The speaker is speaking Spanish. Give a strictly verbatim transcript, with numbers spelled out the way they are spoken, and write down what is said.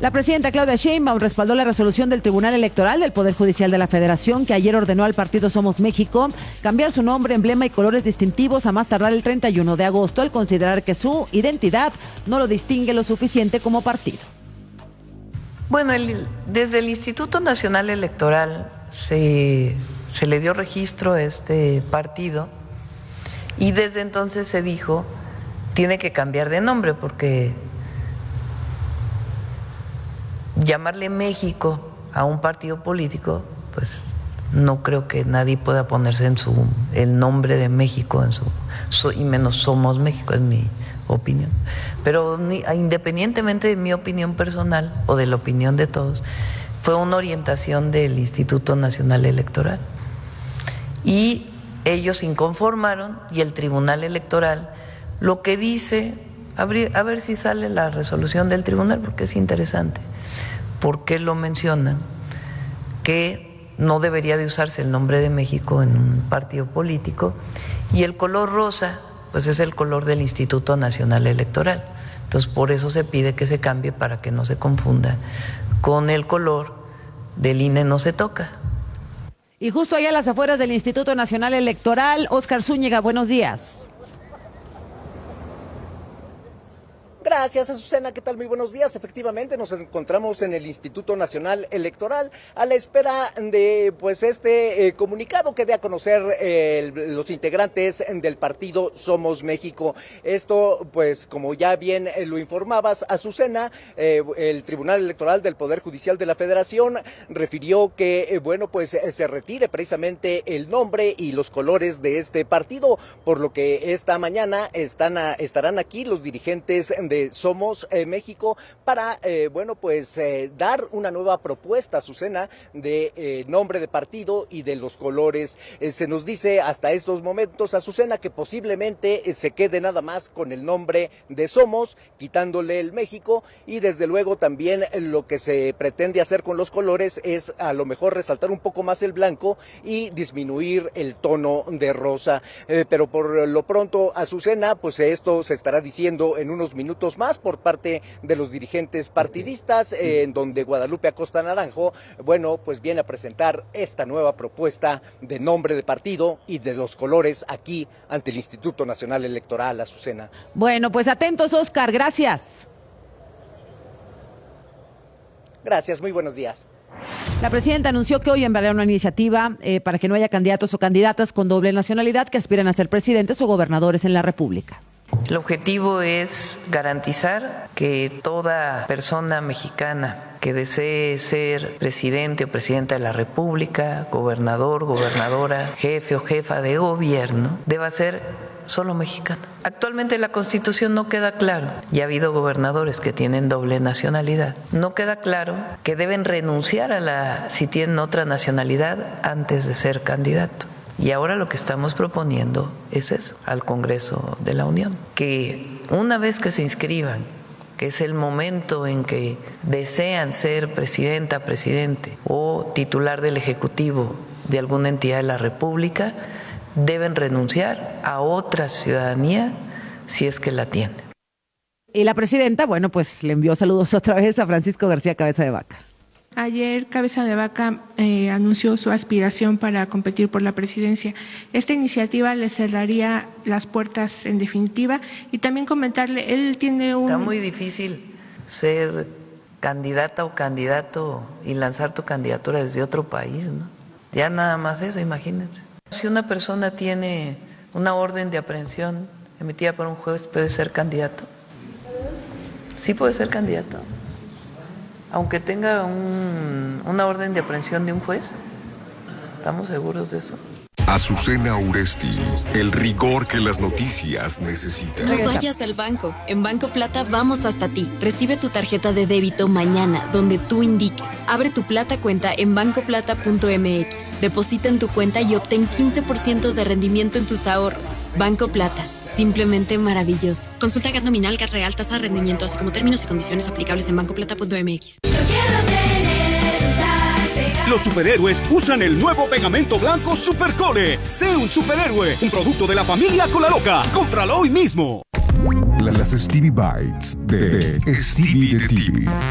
La presidenta Claudia Sheinbaum respaldó la resolución del Tribunal Electoral del Poder Judicial de la Federación que ayer ordenó al partido Somos México cambiar su nombre, emblema y colores distintivos a más tardar el treinta y uno de agosto al considerar que su identidad no lo distingue lo suficiente como partido. Bueno, el, desde el Instituto Nacional Electoral se, se le dio registro a este partido y desde entonces se dijo tiene que cambiar de nombre porque llamarle México a un partido político, pues no creo que nadie pueda ponerse en su el nombre de México en su, su y menos Somos México, es mi opinión. Pero ni, independientemente de mi opinión personal o de la opinión de todos, fue una orientación del Instituto Nacional Electoral y ellos se inconformaron y el Tribunal Electoral lo que dice, a ver, a ver si sale la resolución del tribunal porque es interesante. ¿Por qué lo mencionan? Que no debería de usarse el nombre de México en un partido político y el color rosa, pues es el color del Instituto Nacional Electoral. Entonces, por eso se pide que se cambie para que no se confunda con el color del I N E No Se Toca. Y justo allá a las afueras del Instituto Nacional Electoral, Óscar Zúñiga, buenos días. Gracias, Azucena. ¿Qué tal? Muy buenos días. Efectivamente, nos encontramos en el Instituto Nacional Electoral a la espera de pues este eh, comunicado que dé a conocer eh, los integrantes del partido Somos México. Esto, pues, como ya bien eh, lo informabas, Azucena, eh, el Tribunal Electoral del Poder Judicial de la Federación refirió que, eh, bueno, pues eh, se retire precisamente el nombre y los colores de este partido, por lo que esta mañana están a, estarán aquí los dirigentes de Somos eh, México para, eh, bueno, pues eh, dar una nueva propuesta, Azucena, de eh, nombre de partido y de los colores. Eh, se nos dice hasta estos momentos, Azucena, que posiblemente eh, se quede nada más con el nombre de Somos, quitándole el México, y desde luego también eh, lo que se pretende hacer con los colores es a lo mejor resaltar un poco más el blanco y disminuir el tono de rosa. Eh, pero por lo pronto, Azucena, pues esto se estará diciendo en unos minutos más por parte de los dirigentes partidistas, eh, en donde Guadalupe Acosta Naranjo, bueno, pues viene a presentar esta nueva propuesta de nombre de partido y de los colores aquí ante el Instituto Nacional Electoral, Azucena. Bueno, pues atentos, Óscar, gracias. Gracias, muy buenos días. La presidenta anunció que hoy enviará una iniciativa eh, para que no haya candidatos o candidatas con doble nacionalidad que aspiren a ser presidentes o gobernadores en la República. El objetivo es garantizar que toda persona mexicana que desee ser presidente o presidenta de la República, gobernador, gobernadora, jefe o jefa de gobierno, deba ser solo mexicano. Actualmente la Constitución no queda claro, y ha habido gobernadores que tienen doble nacionalidad, no queda claro que deben renunciar a la, si tienen otra nacionalidad, antes de ser candidato. Y ahora lo que estamos proponiendo es eso, al Congreso de la Unión, que una vez que se inscriban, que es el momento en que desean ser presidenta, presidente o titular del Ejecutivo de alguna entidad de la República, deben renunciar a otra ciudadanía si es que la tienen. Y la presidenta, bueno, pues le envió saludos otra vez a Francisco García Cabeza de Vaca. Ayer Cabeza de Vaca eh, anunció su aspiración para competir por la presidencia. Esta iniciativa le cerraría las puertas en definitiva y también comentarle, él tiene un... Está muy difícil ser candidata o candidato y lanzar tu candidatura desde otro país, ¿no? Ya nada más eso, imagínense. Si una persona tiene una orden de aprehensión emitida por un juez, ¿puede ser candidato? Sí puede ser candidato. Aunque tenga un, una orden de aprehensión de un juez, ¿estamos seguros de eso? Azucena Uresti, el rigor que las noticias necesitan. No vayas al banco. En Banco Plata vamos hasta ti. Recibe tu tarjeta de débito mañana, donde tú indiques. Abre tu Plata cuenta en banco plata punto m x. Deposita en tu cuenta y obtén quince por ciento de rendimiento en tus ahorros. Banco Plata. Simplemente maravilloso. Consulta G A T nominal, G A T real, tasa de rendimiento, así como términos y condiciones aplicables en banco plata punto m x. Los superhéroes usan el nuevo pegamento blanco Supercole. Sé un superhéroe, un producto de la familia Colaloca. Cómpralo hoy mismo. Las Stevie Bites de Stevie de T V.